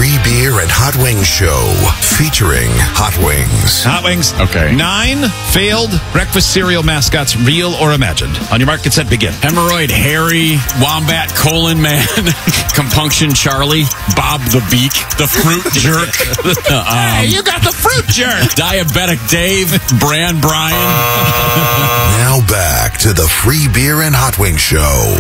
Free Beer and Hot Wings Show, featuring Hot Wings. Hot Wings. Okay. 9 failed breakfast cereal mascots, real or imagined. On your mark, get set, begin. Hemorrhoid Harry, Wombat Colon Man, Compunction Charlie, Bob the Beak, the Fruit Jerk. Hey, you got the fruit jerk. Diabetic Dave, Bran Brian. Now back to the Free Beer and Hot Wings Show.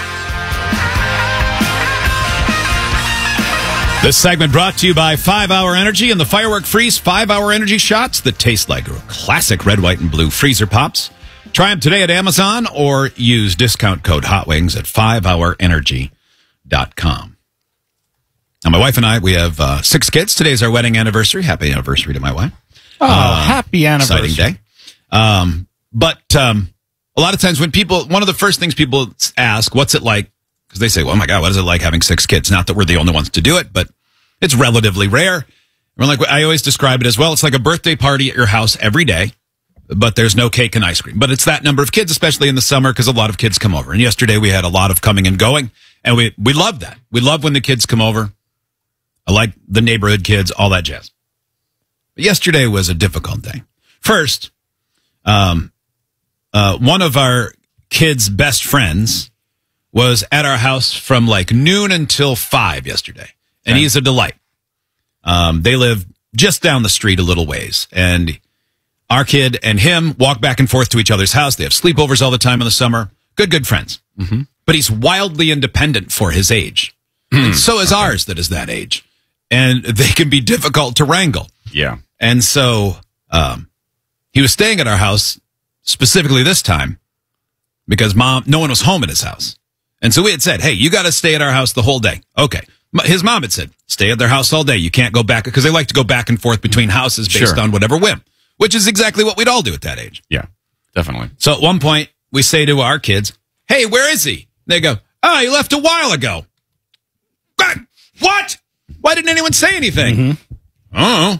This segment brought to you by 5-Hour Energy and the Firework Freeze 5-Hour Energy Shots that taste like classic red, white, and blue freezer pops. Try them today at Amazon or use discount code HOTWINGS at 5hourenergy.com. Now, my wife and I, we have 6 kids. Today's our wedding anniversary. Happy anniversary to my wife. Oh, happy anniversary. Exciting day. But a lot of times when people, one of the first things people ask, what's it like? Because they say, well, oh my God, what is it like having 6 kids? Not that we're the only ones to do it, but it's relatively rare. We're like, I always describe it as, well, it's like a birthday party at your house every day, but there's no cake and ice cream. But it's that number of kids, especially in the summer, because a lot of kids come over. And yesterday we had a lot of coming and going, and we love that. We love when the kids come over. I like the neighborhood kids, all that jazz. But yesterday was a difficult day. First, one of our kids' best friends was at our house from like noon until 5 yesterday. And he's a delight. They live just down the street a little ways. And our kid and him walk back and forth to each other's house. They have sleepovers all the time in the summer. Good friends. Mm-hmm. But he's wildly independent for his age. And so is ours that is that age. And they can be difficult to wrangle. Yeah. And so he was staying at our house specifically this time because no one was home at his house. And so we had said, hey, you got to stay at our house the whole day. Okay. His mom had said, stay at their house all day. You can't go back because they like to go back and forth between houses based on whatever whim, which is exactly what we'd all do at that age. Yeah, definitely. So at one point we say to our kids, hey, where is he? They go, oh, he left a while ago. What? Why didn't anyone say anything? Mm-hmm. Oh.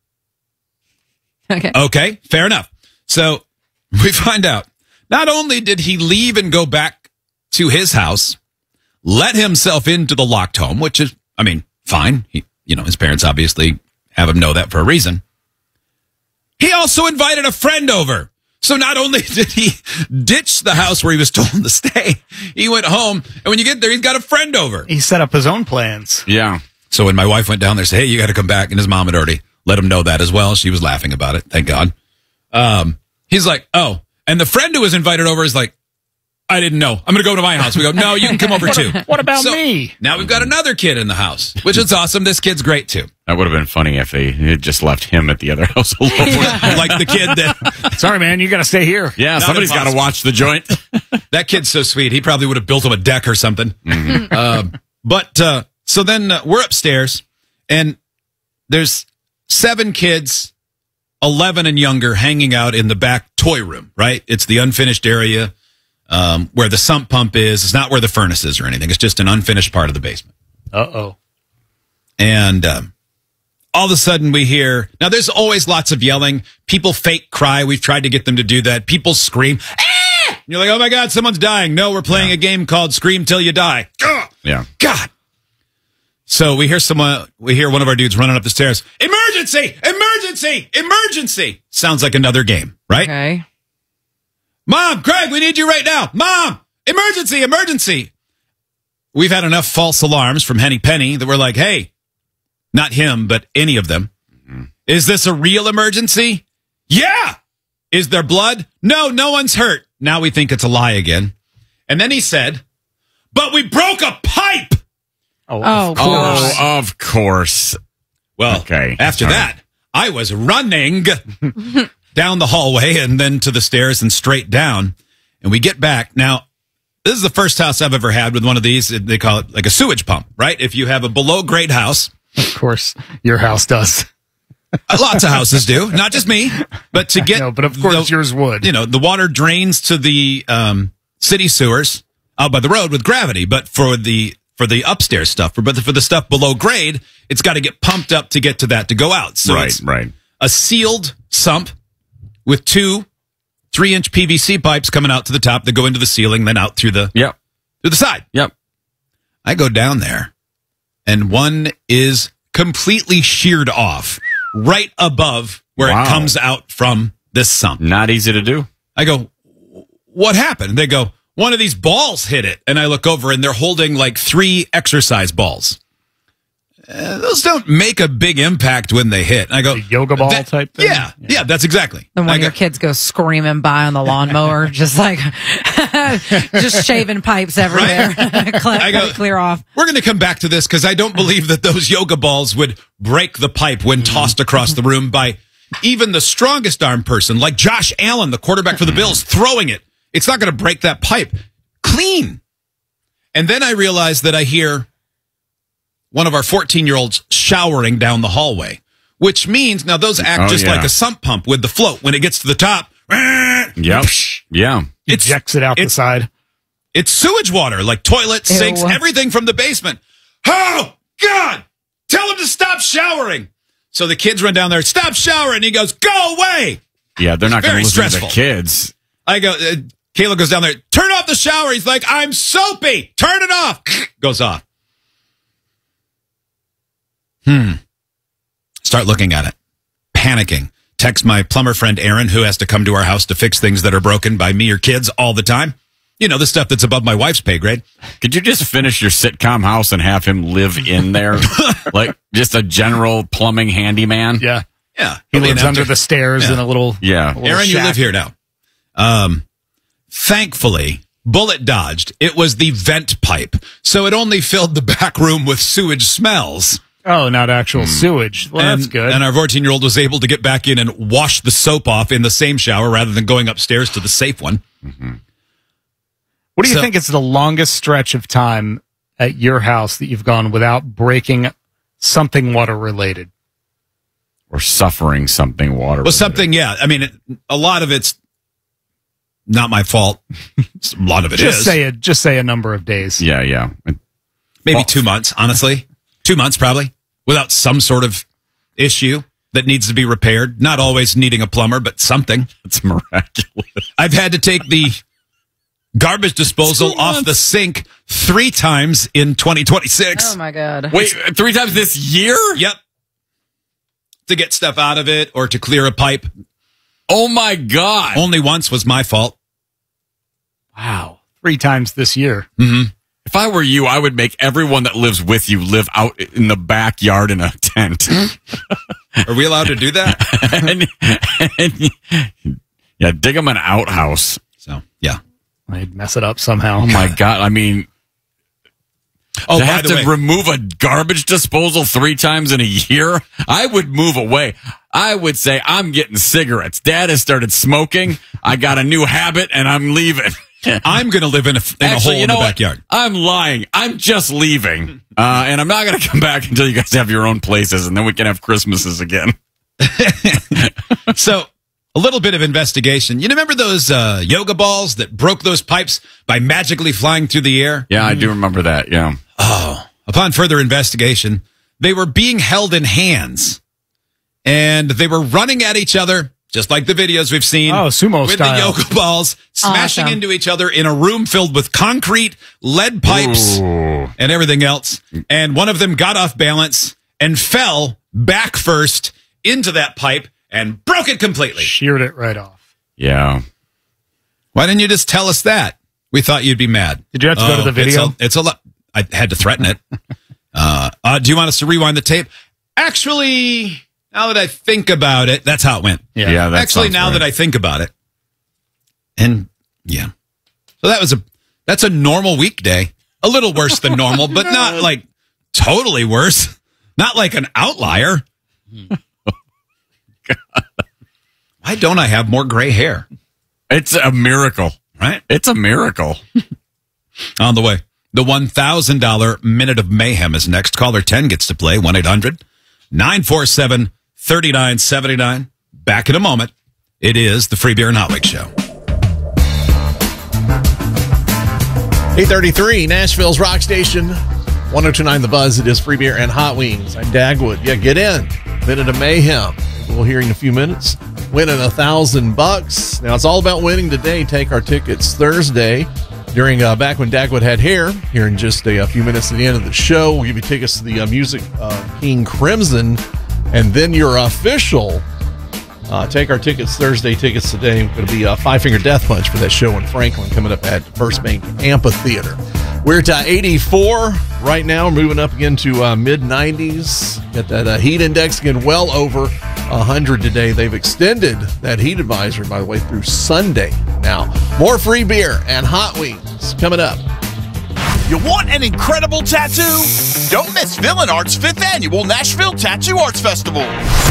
Okay, fair enough. So we find out not only did he leave and go back to his house, let himself into the locked home, which is, I mean, fine. His parents obviously have him know that for a reason. He also invited a friend over. So not only did he ditch the house where he was told to stay, he went home, and when you get there, he's got a friend over. He set up his own plans. Yeah. So when my wife went down there and said, hey, you got to come back, and his mom had already let him know that as well. She was laughing about it, thank God. He's like, oh, and the friend who was invited over is like, I didn't know. I'm going to go to my house. We go, no, you can come over too. What about me? Now we've got another kid in the house, which is awesome. This kid's great too. That would have been funny if they had just left him at the other house alone. Like the kid that... Sorry, man, you got to stay here. Yeah, somebody's got to watch the joint. That kid's so sweet. He probably would have built him a deck or something. Mm-hmm. So then we're upstairs, and there's 7 kids, 11 and younger, hanging out in the back toy room, right? It's the unfinished area. Where the sump pump is. It's not where the furnace is or anything. It's just an unfinished part of the basement. Uh-oh. And all of a sudden we hear, now there's always lots of yelling. People fake cry. We've tried to get them to do that. People scream. Ah! You're like, oh my God, someone's dying. No, we're playing a game called Scream Till You Die. Ugh! Yeah. God. So we hear one of our dudes running up the stairs. Emergency! Emergency! Emergency! Sounds like another game, right? Okay. Mom, Craig, we need you right now. Mom, emergency, emergency. We've had enough false alarms from Henny Penny that we're like, hey, not him, but any of them. Mm-hmm. Is this a real emergency? Yeah. Is there blood? No, no one's hurt. Now we think it's a lie again. And then he said, but we broke a pipe. Of course. Well, okay. After that, I was running down the hallway and then to the stairs and straight down. And we get back. Now, this is the first house I've ever had with one of these. They call it like a sewage pump, right? If you have a below grade house. Of course, your house does. Lots of houses do. Not just me. But to get... No, but of course yours would. The water drains to the city sewers out by the road with gravity. But for the upstairs stuff, for the stuff below grade, it's got to get pumped up to get to that to go out. So right. A sealed sump with 2 3-inch PVC pipes coming out to the top that go into the ceiling, then out through the side. Yep. I go down there, and one is completely sheared off right above where it comes out from this sump. Not easy to do. I go, what happened? And they go, one of these balls hit it. And I look over and they're holding like 3 exercise balls. Those don't make a big impact when they hit. And I go, the yoga ball type thing? Yeah, that's exactly. The one your kids go screaming by on the lawnmower, just like, just shaving pipes everywhere. I go, clear off. We're going to come back to this because I don't believe that those yoga balls would break the pipe when tossed across the room by even the strongest arm person, like Josh Allen, the quarterback for the Bills, throwing it. It's not going to break that pipe clean. And then I realize that I hear one of our 14-year-olds showering down the hallway, which means now those act just like a sump pump with the float. When it gets to the top, yep. Yeah. Ejects it out the side. It's sewage water, like toilets, sinks, everything from the basement. Oh, God! Tell him to stop showering. So the kids run down there, stop showering. He goes, go away. Yeah, they're not going to listen to the stressful. kids. I go, Caleb goes down there, turn off the shower. He's like, I'm soapy. Turn it off. Goes off. Start looking at it. Panicking. Text my plumber friend Aaron, who has to come to our house to fix things that are broken by me or kids all the time. You know, the stuff that's above my wife's pay grade. Could you just finish your sitcom house and have him live in there? Like just a general plumbing handyman? Yeah. Yeah. He lives under the stairs in a little Aaron, you live here now. Thankfully, bullet dodged. It was the vent pipe, so it only filled the back room with sewage smells. Oh, not actual sewage. Well, that's good. And our 14-year-old was able to get back in and wash the soap off in the same shower rather than going upstairs to the safe one. Mm-hmm. What do you think is the longest stretch of time at your house that you've gone without breaking something water related? Or suffering something water related? Well, something, yeah. I mean, a lot of it's not my fault. A lot of it is. Just say a number of days. Yeah. Maybe 2 months, honestly. 2 months, probably, without some sort of issue that needs to be repaired. Not always needing a plumber, but something. It's miraculous. I've had to take the garbage disposal off the sink 3 times in 2026. Oh, my God. Wait, 3 times this year? Yep. To get stuff out of it or to clear a pipe. Oh, my God. Only once was my fault. Wow. 3 times this year. Mm-hmm. If I were you, I would make everyone that lives with you live out in the backyard in a tent. Are we allowed to do that? Yeah, dig them an outhouse. So, yeah. I'd mess it up somehow. Oh, my God. I mean, oh, to by have the way, to remove a garbage disposal 3 times in a year, I would move away. I would say, I'm getting cigarettes. Dad has started smoking. I got a new habit, and I'm leaving. I'm going to live in a hole in the backyard. I'm lying. I'm just leaving. And I'm not going to come back until you guys have your own places, and then we can have Christmases again. So, a little bit of investigation. You remember those yoga balls that broke those pipes by magically flying through the air? Yeah, I do remember that, yeah. Oh. Upon further investigation, they were being held in hands, and they were running at each other, just like the videos we've seen. Oh, sumo with style. With the yoga balls, smashing Awesome. into each other in a room filled with concrete, lead pipes, and everything else. And one of them got off balance and fell back first into that pipe and broke it completely. Sheared it right off. Yeah. Why didn't you just tell us that? We thought you'd be mad. Did you have to go to the video? It's a lot. I had to threaten it. Do you want us to rewind the tape? Actually, now that I think about it, that's how it went. Yeah, that Actually, sounds now right. that I think about it. And yeah. So that's a normal weekday. A little worse than normal, but not like totally worse. Not like an outlier. Why don't I have more gray hair? It's a miracle. Right? It's a miracle. On the way. The $1,000 Minute of Mayhem is next. Caller 10 gets to play 1-800-947-3979. Back in a moment. It is the Free Beer and Hot Wings Show. 8:33, Nashville's Rock Station, 102.9 The Buzz. It is Free Beer and Hot Wings. I'm Dagwood. Yeah, get in. Minute of Mayhem. We'll hear in a few minutes. Winning $1,000. Now, it's all about winning today. Take our tickets Thursday during back when Dagwood had hair. Here in just a few minutes at the end of the show, we'll give you tickets to the music King Crimson. And then your official Take Our Tickets Thursday tickets today. Going to be a Five Finger Death Punch for that show in Franklin coming up at First Bank Amphitheater. We're at 84 right now, moving up again to mid-90s. Got that heat index again well over 100 today. They've extended that heat advisory, by the way, through Sunday now. More free beer and hot wings coming up. You want an incredible tattoo? Don't miss Villain Art's 5th Annual Nashville Tattoo Arts Festival.